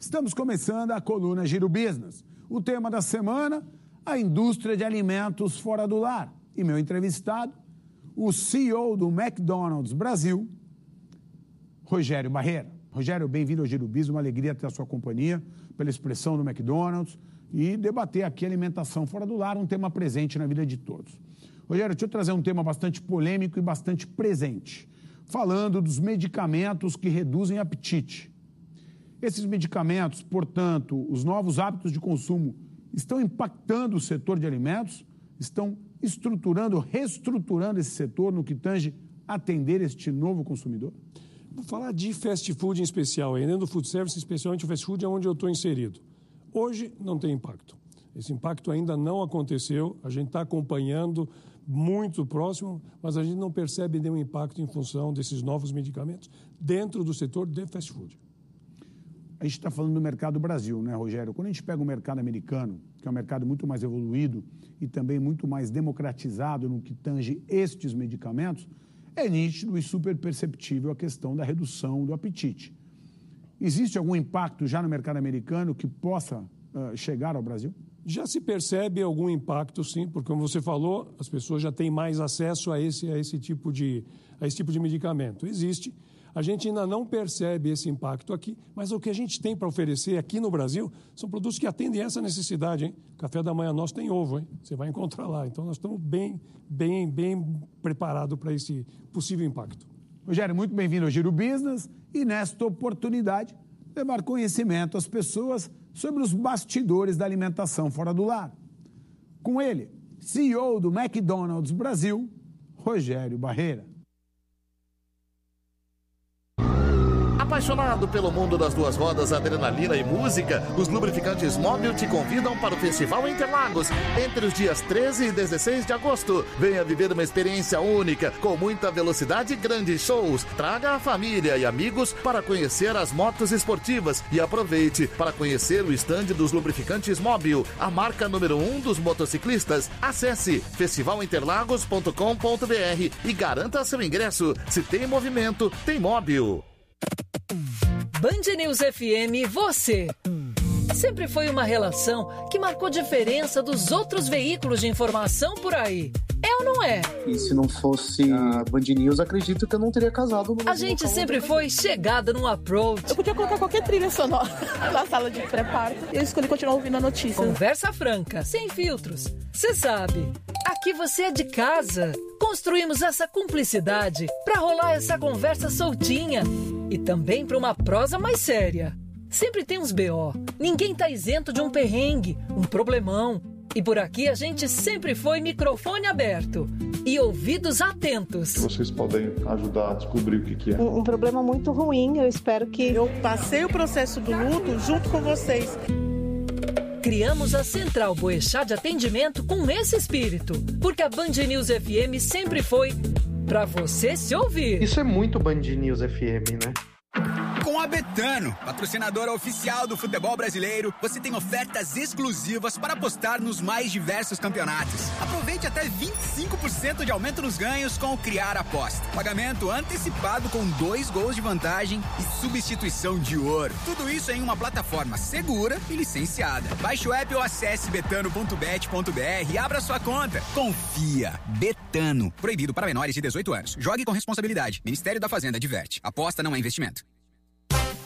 Estamos começando a coluna Giro Business. O tema da semana, a indústria de alimentos fora do lar. E meu entrevistado, o CEO do McDonald's Brasil, Rogério Barreira. Rogério, bem-vindo ao Giro Business, uma alegria ter a sua companhia, pela expressão do McDonald's e debater aqui a alimentação fora do lar, um tema presente na vida de todos. Rogério, deixa eu trazer um tema bastante polêmico e bastante presente, falando dos medicamentos que reduzem apetite. Esses medicamentos, portanto, os novos hábitos de consumo, estão impactando o setor de alimentos, estão estruturando, reestruturando esse setor no que tange atender este novo consumidor? Vou falar de fast food em especial, dentro do food service, especialmente o fast food é onde eu estou inserido. Hoje não tem impacto. Esse impacto ainda não aconteceu, a gente está acompanhando muito próximo, mas a gente não percebe nenhum impacto em função desses novos medicamentos dentro do setor de fast food. A gente está falando do mercado Brasil, né, Rogério? Quando a gente pega o mercado americano, que é um mercado muito mais evoluído e também muito mais democratizado no que tange estes medicamentos, é nítido e super perceptível a questão da redução do apetite. Existe algum impacto já no mercado americano que possa chegar ao Brasil? Já se percebe algum impacto, sim, porque, como você falou, as pessoas já têm mais acesso a esse tipo de medicamento. Existe. A gente ainda não percebe esse impacto aqui, mas o que a gente tem para oferecer aqui no Brasil são produtos que atendem essa necessidade, hein? Café da manhã nosso tem ovo, hein? Você vai encontrar lá. Então, nós estamos bem preparados para esse possível impacto. Rogério, muito bem-vindo ao Giro Business e, nesta oportunidade, levar conhecimento às pessoas sobre os bastidores da alimentação fora do lar. Com ele, CEO do McDonald's Brasil, Rogério Barreira. Apaixonado pelo mundo das duas rodas, adrenalina e música, os lubrificantes Mobil te convidam para o Festival Interlagos entre os dias 13 e 16 de agosto. Venha viver uma experiência única, com muita velocidade e grandes shows. Traga a família e amigos para conhecer as motos esportivas e aproveite para conhecer o estande dos lubrificantes Mobil, a marca número 1 dos motociclistas. Acesse festivalinterlagos.com.br e garanta seu ingresso. Se tem movimento, tem Mobil. Band News FM, você. Sempre foi uma relação que marcou diferença dos outros veículos de informação por aí. É ou não é? E se não fosse a Band News, acredito que eu não teria casado no A gente sempre foi chegada num approach. Eu podia colocar qualquer trilha sonora na sala de pré-parto. Eu escolhi continuar ouvindo a notícia. Conversa franca, sem filtros. Você sabe, aqui você é de casa. Construímos essa cumplicidade para rolar essa conversa soltinha e também para uma prosa mais séria. Sempre tem uns BO. Ninguém tá isento de um perrengue, um problemão. E por aqui a gente sempre foi microfone aberto e ouvidos atentos. Vocês podem ajudar a descobrir o que é. Um problema muito ruim, eu espero que... Eu passei o processo do luto junto com vocês. Criamos a Central Boechat de atendimento com esse espírito, porque a Band News FM sempre foi pra você se ouvir. Isso é muito Band News FM, né? Com a Betano, patrocinadora oficial do futebol brasileiro, você tem ofertas exclusivas para apostar nos mais diversos campeonatos. Aproveite até 25% de aumento nos ganhos com o Criar Aposta. Pagamento antecipado com 2 gols de vantagem e substituição de ouro. Tudo isso em uma plataforma segura e licenciada. Baixe o app ou acesse betano.bet.br e abra sua conta. Confia. Betano. Proibido para menores de 18 anos. Jogue com responsabilidade. Ministério da Fazenda adverte. Aposta não é investimento.